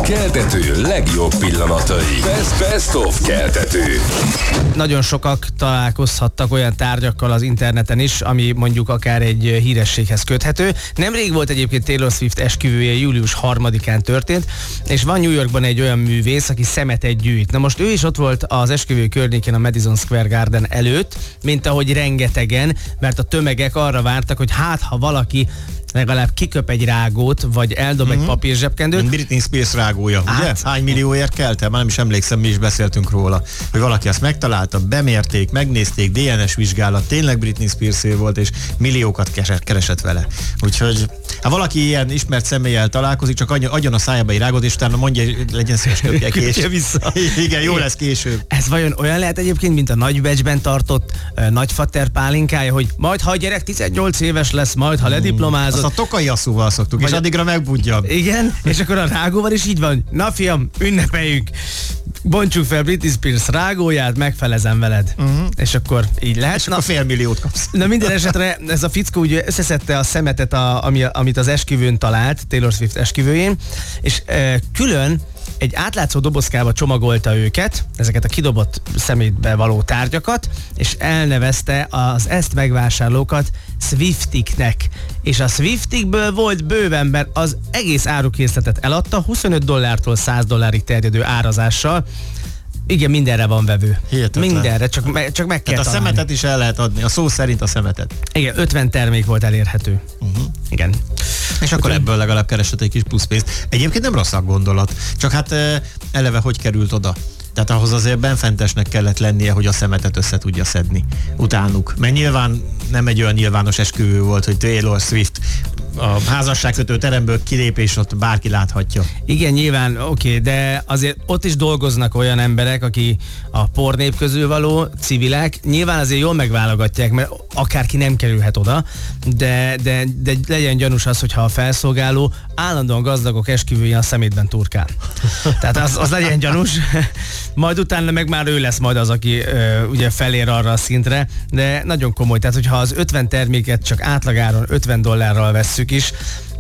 Keltető legjobb pillanatai. Best of Keltető. Nagyon sokak találkozhattak olyan tárgyakkal az interneten is, ami mondjuk akár egy hírességhez köthető. Nemrég volt egyébként Taylor Swift esküvője, július 3-án történt, és van New Yorkban egy olyan művész, aki szemetet gyűjt. Na most ő is ott volt az esküvő környékén a Madison Square Garden előtt, mint ahogy rengetegen, mert a tömegek arra vártak, hogy hát ha valaki legalább kiköp egy rágót, vagy eldob egy papírzsebkendőt. Britney Spears rágója, ugye? Hány millióért kelte? Már nem is emlékszem, mi is beszéltünk róla, hogy valaki azt megtalálta, bemérték, megnézték, DNS vizsgálat, tényleg Britney Spears volt, és milliókat keresett vele. Úgyhogy ha valaki ilyen ismert személlyel találkozik, csak adjon a szájába egy rágót, és utána mondja, hogy legyen szíves, köpje később. Vissza. Igen, jó lesz később. Ez vajon olyan lehet egyébként, mint a Nagybecsben tartott nagyfater pálinkája, hogy majd ha a gyerek 18 éves lesz, majd ha lediplomázott. Azt a tokai asszúval szoktuk, és addigra megbudjam. Igen, és akkor a rágóval is így van. Na fiam, ünnepeljük. Bontsuk fel Britney Spears rágóját, megfelezem veled. És akkor így lehet. És akkor $500 000 kapsz. Na minden esetre ez a fickó ugye összeszedte a szemetet, amit az esküvőn talált, Taylor Swift esküvőjén, és külön egy átlátszó dobozkába csomagolta őket, ezeket a kidobott szemétbe való tárgyakat, és elnevezte az ezt megvásárlókat Swiftiknek. És a Swiftikből volt bőven, mert az egész árukészletet eladta, $25-tól $100 terjedő árazással. Igen, mindenre van vevő. Hihetetlen. Mindenre, csak meg kell Tehát találni. a szemetet is el lehet adni, a szó szerint a szemetet. Igen, 50 termék volt elérhető. Igen. És akkor ebből legalább keresett egy kis plusz pénzt. Egyébként nem rossz a gondolat, csak hát eleve hogy került oda? Tehát ahhoz azért benfentesnek kellett lennie, hogy a szemetet össze tudja szedni utánuk. Mert nyilván nem egy olyan nyilvános esküvő volt, hogy Taylor Swift a házasságkötő teremből kilép, és ott bárki láthatja. Igen, nyilván, oké, de azért ott is dolgoznak olyan emberek, aki a pornép közül való civilek, nyilván azért jól megválogatják, mert akárki nem kerülhet oda, de legyen gyanús az, hogyha a felszolgáló állandóan gazdagok esküvőjén a szemétben turkál. Tehát az legyen gyanús, majd utána meg már ő lesz majd az, aki ugye felér arra a szintre, de nagyon komoly, tehát hogyha az 50 terméket csak átlagáron $50 vesszük is,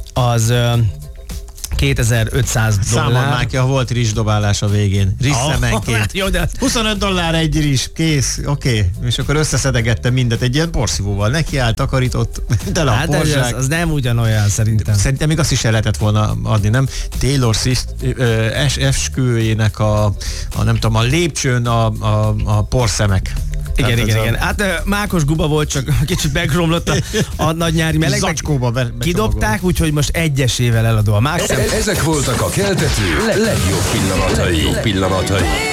az $2500. Számolnák ki, ha volt rizsdobálás a végén. Rizsszemenként. Jó, de $25 egy rizs, kész, oké. És akkor összeszedegette mindet egy ilyen porszívóval. Nekiállt, takarított, tele a porzsák. Az nem ugyanolyan szerintem. Szerintem még azt is el lehetett volna adni, nem? Taylor Swift esküvőjének a nem tudom, a lépcsőn a porszemek. Igen. Hát mákos guba volt, csak kicsit megromlott a nagy nyári meleg. Kidobták, úgyhogy most egyesével eladó a Max. Ezek voltak a Keltető legjobb pillanatai.